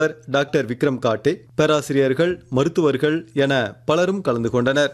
Doctor Vikram காட்டே, பேராசிரியர்கள், மருத்துவர்கள் என பலரும் கலந்து கொண்டனர்.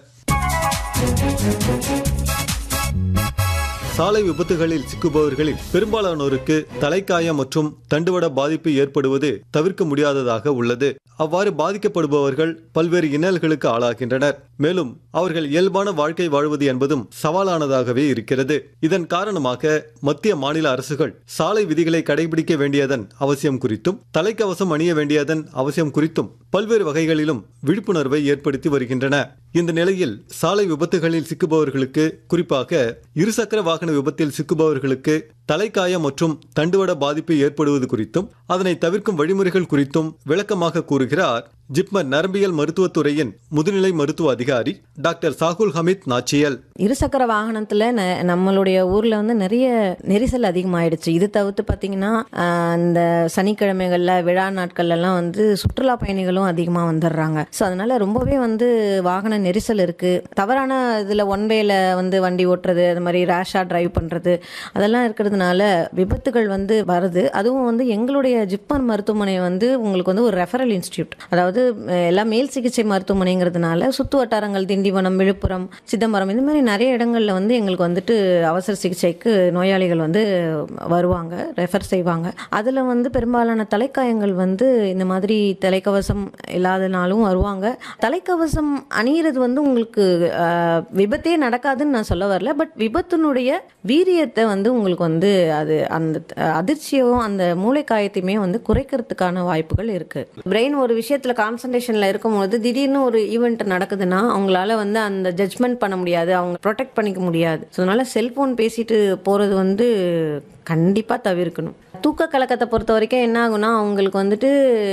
சாலை விபத்துகளில் சிக்குபவர்களில் பெரும்பாலானோருக்கு தலைக்காயம் மற்றும் தண்டுவட பாதிப்பு ஏற்படுவது தவிர்க்க முடியாததாக உள்ளது. அவ்வாறு பாதிக்கப்படுபவர்கள் பல்வேறு இன்னல்களுக்கு ஆளாகின்றனர். மேலும் அவர்கள் இயல்பான வாழ்க்கை வாழ்வது என்பதும் சவாலானதாகவே இருக்கிறது. இதன் காரணமாக மத்திய மாநில அரசுகள் சாலை விதிகளை கடைபிடிக்க வேண்டியதன் அவசியம் குறித்தும் தலைக்கவசம் அணிய வேண்டியதன் அவசியம் குறித்தும் பல்வேறு வகைகளிலும் விழிப்புணர்வை ஏற்படுத்தி வருகின்றன. இந்த நிலையில் சாலை விபத்துகளில் சிக்குபவர்களுக்கு, குறிப்பாக இருசக்கர வாகன விபத்தில் சிக்குபவர்களுக்கு தலைக்காயம் மற்றும் தண்டுவட பாதிப்பு ஏற்படுவது குறித்தும் அதனை தவிர்க்கும் வழிமுறைகள் குறித்தும் விளக்கமாக கூறுகிறார் ஜிப்மர் நரம்பியல் மருத்துவத்துறையின் முதுநிலை மருத்துவ அதிகாரி டாக்டர் சாகுல் ஹமீத் நாச்சியல். இருசக்கர வாகனத்துல நம்மளுடைய ஊர்ல நிறைய நெரிசல் அதிகமாயிடுச்சு. இது தவிர்த்து பாத்தீங்கன்னா இந்த சனிக்கிழமைகள்ல விழா நாட்கள்ல எல்லாம் சுற்றுலா பயணிகளும் அதிகமா வந்துடுறாங்க. ஸோ அதனால ரொம்பவே வாகன நெரிசல் இருக்கு. தவறான இதுல ஒன்வேல வண்டி ஓட்டுறது, அது மாதிரி ரேஷா டிரைவ் பண்றது, அதெல்லாம் இருக்கிறதுனால விபத்துகள் வருது. அதுவும் எங்களுடைய ஜிப்மர் மருத்துவமனை உங்களுக்கு ஒரு ரெஃபரல் இன்ஸ்டிடியூட், அதாவது எல்லாம் மேல் சிகிச்சை மருத்துவமனைங்கிறதுனால சுத்து வட்டாரங்கள் திண்டிவனம், விழுப்புரம், சிதம்பரம், இந்த மாதிரி நிறைய இடங்கள்ல எங்களுக்கு அவசர சிகிச்சைக்கு நோயாளிகள் வருவாங்க, ரெஃபர் செய்வாங்க. அதுல பெரும்பாலான தலைக்காயங்கள் இந்த மாதிரி தலைக்கவசம் இல்லாதனாலும் வருவாங்க. தலைக்கவசம் அணியிறது உங்களுக்கு விபத்தே நடக்காதுன்னு நான் சொல்ல வரல. பட் விபத்தினுடைய வீரியத்தை உங்களுக்கு அது அந்த அதிர்ச்சியும் அந்த மூளைக்காயத்தையுமே குறைக்கிறதுக்கான வாய்ப்புகள் இருக்கு. பிரெயின் ஒரு விஷயத்துல கான்சன்ட்ரேஷன்ல இருக்கும்போது திடீர்னு ஒரு ஈவெண்ட் நடக்குதுன்னா அவங்களால அந்த ஜட்ஜ்மெண்ட் பண்ண முடியாது, அவங்க ப்ரொடெக்ட் பண்ணிக்க முடியாது. ஸோ அதனால செல்போன் பேசிட்டு போறது கண்டிப்பா தவிர்க்கணும். தூக்க கலக்கத்தை பொறுத்த வரைக்கும் என்ன ஆகும்னா அவங்களுக்கு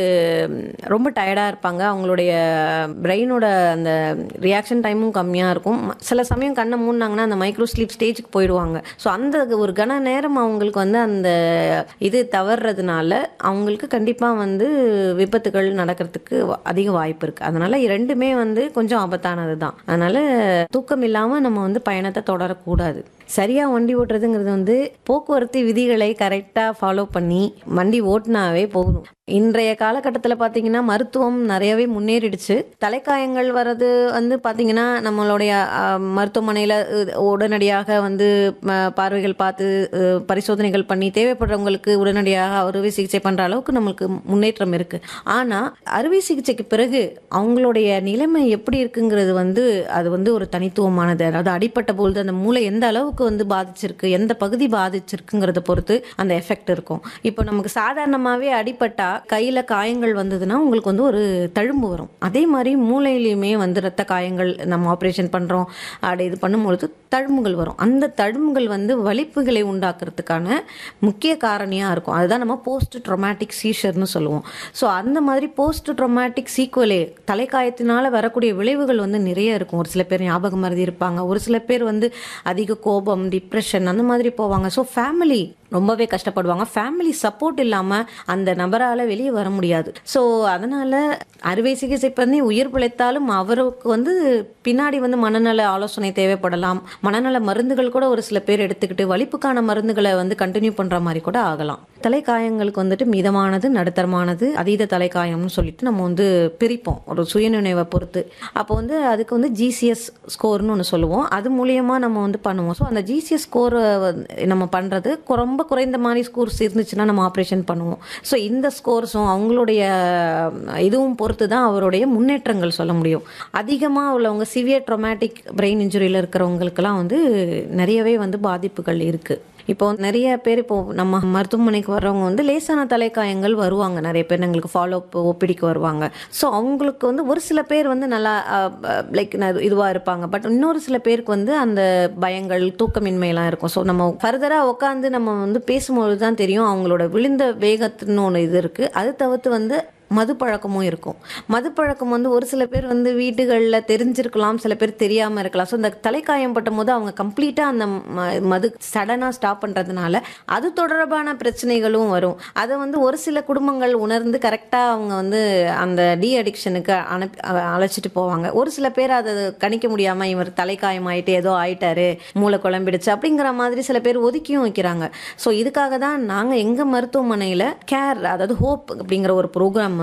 ரொம்ப டயர்டாக இருப்பாங்க. அவங்களுடைய பிரெயினோட அந்த ரியாக்ஷன் டைமும் கம்மியாக இருக்கும். சில சமயம் கண்ணை மூடினாங்கன்னா அந்த மைக்ரோ ஸ்லீப் ஸ்டேஜுக்கு போயிடுவாங்க. ஸோ அந்த ஒரு கன நேரம் அவங்களுக்கு அந்த இது தவறுறதுனால அவங்களுக்கு கண்டிப்பாக விபத்துகள் நடக்கிறதுக்கு அதிக வாய்ப்பு இருக்குது. அதனால ரெண்டுமே கொஞ்சம் ஆபத்தானது தான். அதனால தூக்கம் இல்லாமல் நம்ம பயணத்தை தொடரக்கூடாது. சரியா வண்டி ஓட்டுறதுங்கிறது போக்குவரத்து விதிகளை கரெக்டா ஃபாலோ பண்ணி வண்டி ஓட்டினாவே போதும். இன்றைய காலகட்டத்தில் பார்த்தீங்கன்னா மருத்துவம் நிறையவே முன்னேறிடுச்சு. தலைக்காயங்கள் வர்றது பார்த்தீங்கன்னா நம்மளுடைய மருத்துவமனையில் உடனடியாக பார்வைகள் பார்த்து பரிசோதனைகள் பண்ணி தேவைப்படுறவங்களுக்கு உடனடியாக அறுவை சிகிச்சை பண்ணுற அளவுக்கு நம்மளுக்கு முன்னேற்றம் இருக்கு. ஆனால் அறுவை சிகிச்சைக்கு பிறகு அவங்களுடைய நிலைமை எப்படி இருக்குங்கிறது அது ஒரு தனித்துவமானது. அதாவது அடிப்பட்ட பொழுது அந்த மூளை எந்த அளவுக்கு பாதிச்சிருக்கு, எந்த பகுதி பாதிச்சிருக்குங்கிறத பொறுத்து அந்த எஃபெக்ட் இருக்கும். இப்போ நமக்கு சாதாரணமாகவே அடிப்பட்டா கையில காயங்கள் வந்ததுன்னா உங்களுக்கு ஒரு தழும்பு வரும். அதே மாதிரி மூளையிலுமே ரத்த காயங்கள் நம்ம ஆப்ரேஷன் பண்றோம், அப்படி இது பண்ணும்பொழுது தழும்புகள் வரும். அந்த தழும்புகள் வலிப்புகளை உண்டாக்குறதுக்கான முக்கிய காரணியா இருக்கும். அதுதான் நம்ம போஸ்ட் ட்ராமாட்டிக் சீஷர்னு சொல்லுவோம். ஸோ அந்த மாதிரி போஸ்ட் ட்ராமாட்டிக் சீக்குவலே தலைக்காயத்தினால வரக்கூடிய விளைவுகள் நிறைய இருக்கும். ஒரு சில பேர் ஞாபக மறதி இருப்பாங்க, ஒரு சில பேர் அதிக கோபம், டிப்ரெஷன் அந்த மாதிரி போவாங்க. ஸோ ஃபேமிலி ரொம்பவே கஷ்டப்படுவாங்க. ஃபேமிலி சப்போர்ட் இல்லாமல் அந்த நபரால் வெளியே வர முடியாது. ஸோ அதனால அறுவை சிகிச்சை பண்ணி உயிர் பிழைத்தாலும் அவருக்கு பின்னாடி மனநல ஆலோசனை தேவைப்படலாம். மனநல மருந்துகள் கூட ஒரு சில பேர் எடுத்துக்கிட்டு வலிப்புக்கான மருந்துகளை கண்டினியூ பண்ற மாதிரி கூட ஆகலாம். தலைக்காயங்களுக்கு மிதமானது, நடுத்தரமானது, அதீத தலைக்காயம்னு சொல்லிட்டு நம்ம பிரிப்போம் ஒரு சுயநினைவை பொறுத்து. அப்போ அதுக்கு ஜிசிஎஸ் ஸ்கோர்னு ஒன்று சொல்லுவோம். அது மூலியமா நம்ம பண்ணுவோம். ஸோ அந்த ஜிசிஎஸ் ஸ்கோர் நம்ம பண்றது ரொம்ப குறைந்த மாதிரி ஸ்கோர்ஸ் இருந்துச்சுன்னா நம்ம ஆப்ரேஷன் பண்ணுவோம். ஸோ இந்த ஸ்கோர்ஸும் அவங்களுடைய இதுவும் பொறுத்து தான் அவருடைய முன்னேற்றங்கள் சொல்ல முடியும். அதிகமாக உள்ளவங்க சிவியர் ட்ராமாட்டிக் பிரெயின் இன்ஜுரியில் இருக்கிறவங்களுக்கெல்லாம் நிறையவே பாதிப்புகள் இருக்கு. இப்போ நிறைய பேர் இப்போ நம்ம மருத்துவமனைக்கு வர்றவங்க லேசான தலைக்காயங்கள் வருவாங்க. நிறைய பேர் எங்களுக்கு ஃபாலோ அப் ஓபிடிக்கு வருவாங்க. ஸோ அவங்களுக்கு ஒரு சில பேர் நல்லா லைக் இதுவாக இருப்பாங்க. பட் இன்னொரு சில பேருக்கு அந்த பயங்கள், தூக்கமின்மையெல்லாம் இருக்கும். ஸோ நம்ம ஃபர்தராக உட்காந்து நம்ம பேசும்பொழுது தான் தெரியும் அவங்களோட விழுந்த வேகத்துன்னு ஒன்று இது இருக்குது. அது தவிர்த்து மது பழக்கமும் இருக்கும். மது பழக்கம் ஒரு சில பேர் வீடுகளில் தெரிஞ்சிருக்கலாம், சில பேர் தெரியாமல் இருக்கலாம். ஸோ இந்த தலைக்காயம் பட்டும் போது அவங்க கம்ப்ளீட்டாக அந்த மது சடனாக ஸ்டாப் பண்ணுறதுனால அது தொடர்பான பிரச்சனைகளும் வரும். அதை ஒரு சில குடும்பங்கள் உணர்ந்து கரெக்டாக அவங்க அந்த டி அடிக்ஷனுக்கு அழைச்சிட்டு போவாங்க. ஒரு சில பேர் அதை கணிக்க முடியாமல் இவர் தலைக்காயம் ஆயிட்டு ஏதோ ஆயிட்டாரு, மூளை குழம்பிடுச்சு அப்படிங்கிற மாதிரி சில பேர் ஒதுக்கியும் வைக்கிறாங்க. ஸோ இதுக்காக தான் நாங்கள் எங்கள் மருத்துவமனையில் கேர், அதாவது ஹோப் அப்படிங்கிற ஒரு ப்ரோக்ராம்